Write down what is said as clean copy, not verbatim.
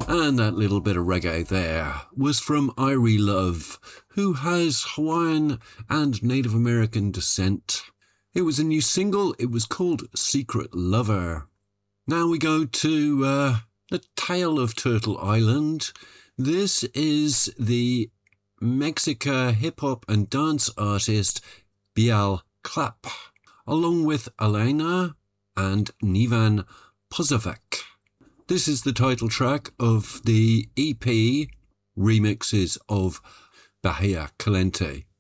And that little bit of reggae there was from Irie Love, who has Hawaiian and Native American descent. It was a new single. It was called Secret Lover. Now we go to the Tale of Turtle Island. This is the Mexica hip-hop and dance artist Bial Clap, along with Elena and Nivan Pozovec. This is the title track of the EP remixes of Bahia Caliente.